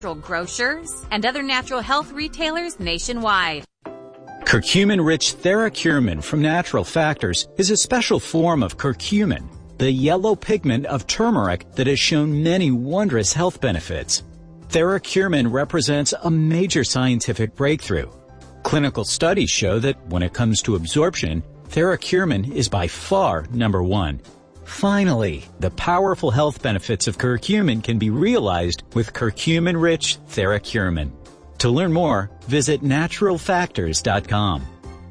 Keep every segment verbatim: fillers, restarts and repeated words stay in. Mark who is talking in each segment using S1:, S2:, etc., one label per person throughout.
S1: grocers and other natural health retailers nationwide.
S2: Curcumin-rich Theracurmin from Natural Factors is a special form of curcumin, the yellow pigment of turmeric that has shown many wondrous health benefits. Theracurmin represents a major scientific breakthrough. Clinical studies show that when it comes to absorption, Theracurmin is by far number one. Finally, the powerful health benefits of curcumin can be realized with curcumin-rich Theracurmin. To learn more, visit natural factors dot com.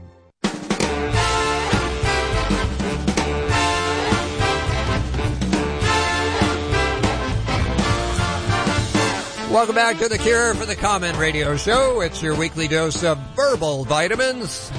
S3: Welcome back to The Cure for the Common Radio Show. It's your weekly dose of verbal vitamins.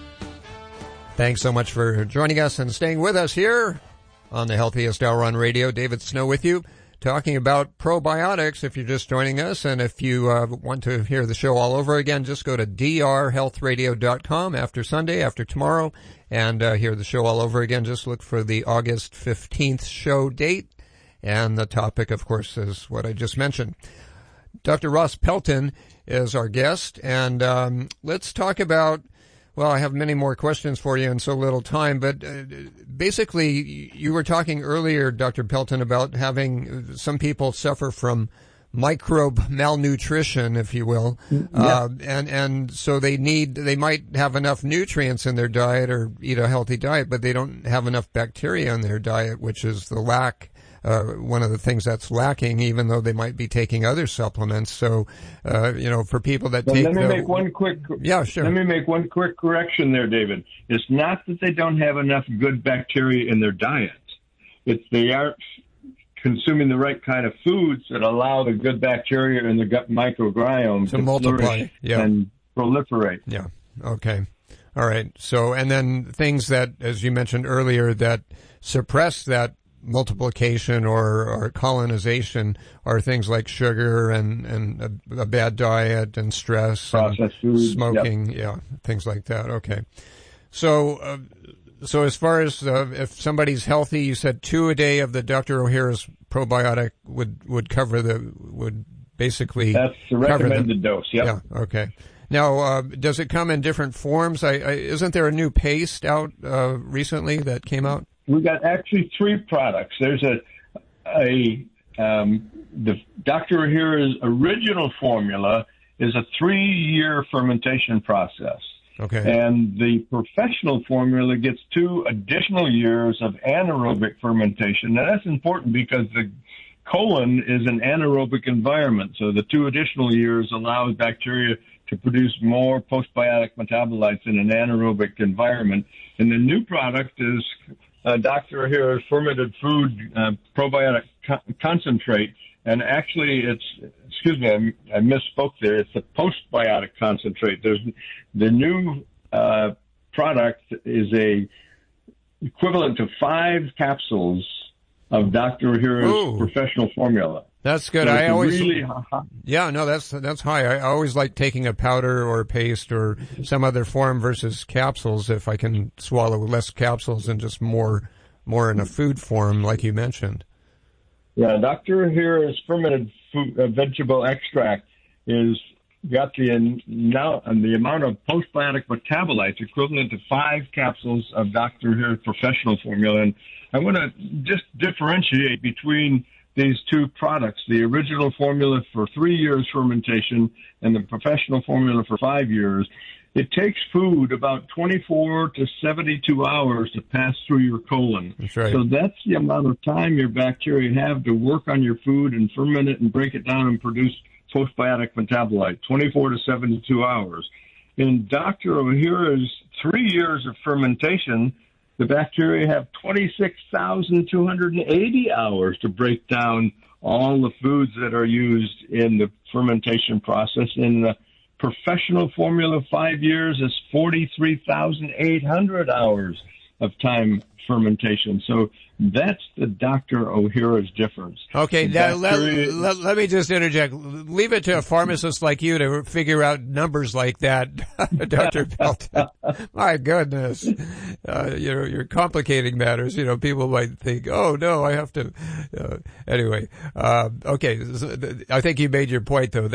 S3: Thanks so much for joining us and staying with us here on the Healthiest Hour on Radio. David Snow with you, talking about probiotics if you're just joining us. And if you uh, want to hear the show all over again, just go to d r health radio dot com after Sunday, after tomorrow, and uh, hear the show all over again. Just look for the August fifteenth show date. And the topic, of course, is what I just mentioned. Doctor Ross Pelton is our guest, and um, let's talk about, well, I have many more questions for you in so little time, but uh, basically you were talking earlier, Doctor Pelton, about having some people suffer from microbe malnutrition, if you will, yeah. uh, and and so they need, they might have enough nutrients in their diet or eat a healthy diet, but they don't have enough bacteria in their diet, which is the lack. Uh, one of the things that's lacking, even though they might be taking other supplements. So, uh, you know, for people that
S4: well,
S3: take...
S4: Let me
S3: the,
S4: make one quick...
S3: Yeah, sure.
S4: Let me make one quick correction there, David. It's not that they don't have enough good bacteria in their diet. It's they aren't consuming the right kind of foods that allow the good bacteria in the gut microbiome
S3: to,
S4: to
S3: multiply
S4: yeah. and proliferate.
S3: Yeah, okay. All right. So, and then things that, as you mentioned earlier, that suppress that multiplication or, or colonization are things like sugar and, and a, a bad diet and stress,
S4: processed
S3: and
S4: food,
S3: smoking,
S4: yep.
S3: yeah, things like that. Okay. So, uh, so as far as uh, if somebody's healthy, you said two a day of the Doctor O'Hara's probiotic would, would cover the, would basically
S4: That's the recommended dose, yep.
S3: Yeah, okay. Now, uh, does it come in different forms? I, I, isn't there a new paste out uh, recently that came out?
S4: We got actually three products. There's a a um, the Doctor O'Hara's original formula is a three-year fermentation process.
S3: Okay.
S4: And the professional formula gets two additional years of anaerobic fermentation. Now that's important because the colon is an anaerobic environment, so the two additional years allows bacteria to produce more postbiotic metabolites in an anaerobic environment. And the new product is Uh, Doctor O'Hara's fermented food uh, probiotic co- concentrate, and actually it's, excuse me, I, I misspoke there. It's a postbiotic concentrate. There's the new uh, product is a equivalent to five capsules of Doctor O'Hara's
S3: Ooh. professional
S4: formula.
S3: That's good.
S4: So
S3: I always,
S4: really,
S3: yeah, no, that's that's high. I always like taking a powder or paste or some other form versus capsules if I can swallow less capsules and just more more in a food form, like you mentioned.
S4: Yeah, Doctor O'Hara's fermented food, uh, vegetable extract is got the now and the amount of postbiotic metabolites equivalent to five capsules of Doctor O'Hara's professional formula. And I want to just differentiate between these two products, the original formula for three years fermentation and the professional formula for five years. It takes food about twenty-four to seventy-two hours to pass through your colon.
S3: That's right.
S4: So that's the amount of time your bacteria have to work on your food and ferment it and break it down and produce postbiotic metabolite, twenty-four to seventy-two hours. In Doctor O'Hara's three years of fermentation, the bacteria have twenty-six thousand two hundred eighty hours to break down all the foods that are used in the fermentation process. In the professional formula, five years is forty-three thousand eight hundred hours of time fermentation. So that's the Doctor O'Hara's difference.
S3: Okay, now let,
S4: Bacteria-
S3: let, let me just interject. Leave it to a pharmacist like you to figure out numbers like that, Doctor Pelton. My goodness. Uh, you're, you're complicating matters. You know, people might think, oh, no, I have to. Uh, anyway, uh, okay, I think you made your point, though.